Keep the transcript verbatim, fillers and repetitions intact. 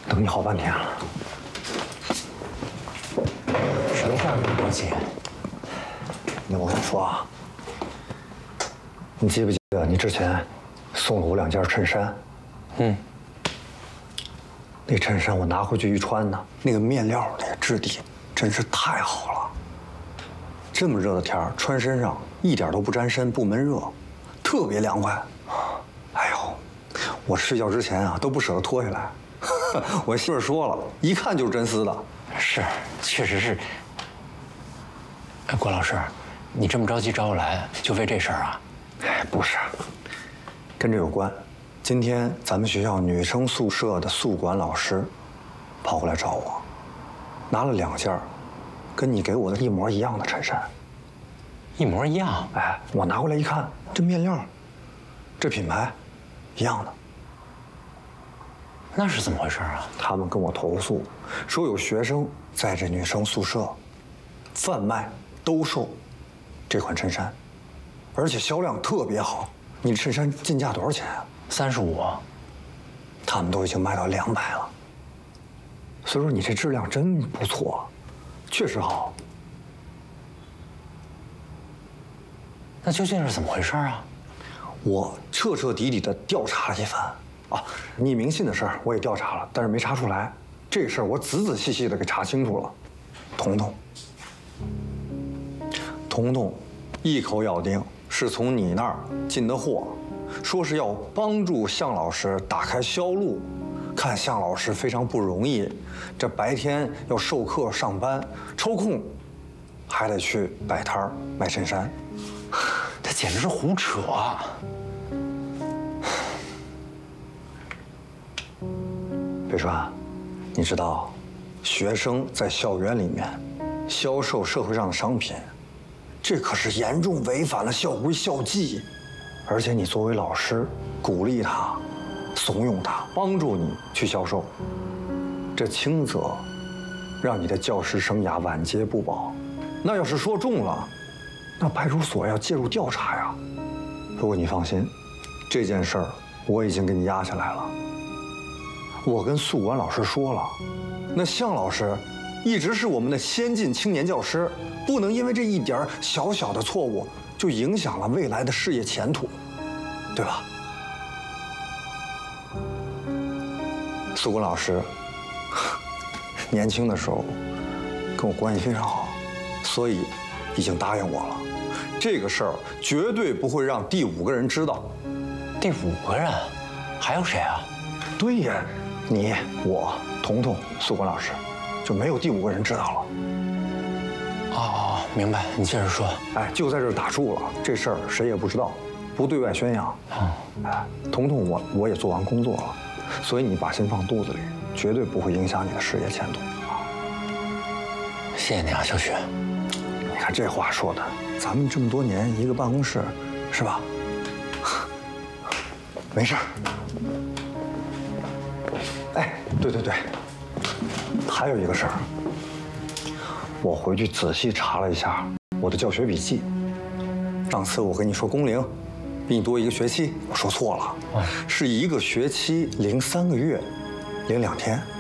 等你好半天了。 什么事儿那么着急？ 那我跟你说啊，你记不记得你之前送了我两件衬衫？ 嗯。 那衬衫我拿回去一穿呢，那个面料那个质地真是太好了。这么热的天儿，穿身上一点都不沾身，不闷热，特别凉快。哎呦，我睡觉之前啊都不舍得脱下来。我媳妇说了，一看就是真丝的。 是，确实是。哎，郭老师，你这么着急找我来，就为这事儿啊？ 哎，不是，跟这有关。今天咱们学校女生宿舍的宿管老师跑过来找我，拿了两件跟你给我的一模一样的衬衫。 一模一样？ 哎，我拿过来一看，这面料，这品牌，一样的。 那是怎么回事啊？ 他们跟我投诉，说有学生在这女生宿舍贩卖、兜售这款衬衫，而且销量特别好。你衬衫进价多少钱啊？ 三十五。 他们都已经卖到两百了。所以说你这质量真不错，确实好。 那究竟是怎么回事啊？ 我彻彻底底的调查了一番啊，匿名信的事儿我也调查了，但是没查出来。这事儿我仔仔细细的给查清楚了。彤彤，彤彤，一口咬定是从你那儿进的货，说是要帮助向老师打开销路。看向老师非常不容易，这白天要授课上班，抽空还得去摆摊儿卖衬衫。 这简直是胡扯啊！ 北川，你知道，学生在校园里面销售社会上的商品，这可是严重违反了校规校纪。而且你作为老师，鼓励他、怂恿他、帮助你去销售，这轻则让你的教师生涯晚节不保，那要是说中了，那派出所要介入调查呀。不过你放心，这件事儿我已经给你压下来了。我跟宿管老师说了，那向老师一直是我们的先进青年教师，不能因为这一点小小的错误就影响了未来的事业前途，对吧？宿管老师年轻的时候跟我关系非常好，所以已经答应我了，这个事儿绝对不会让第五个人知道。 第五个人？还有谁啊？ 对呀，你、我、彤彤、宿管老师，就没有第五个人知道了。 哦哦，明白，你接着说。 哎，就在这儿打住了，这事儿谁也不知道，不对外宣扬。 哦， 哎，彤彤我我也做完工作了，所以你把心放肚子里，绝对不会影响你的事业前途。 谢谢你啊，小许。 你看这话说的，咱们这么多年一个办公室，是吧？没事儿。哎，对对对，还有一个事儿，我回去仔细查了一下我的教学笔记。上次我跟你说工龄比你多一个学期，我说错了，是一个学期零三个月零两天。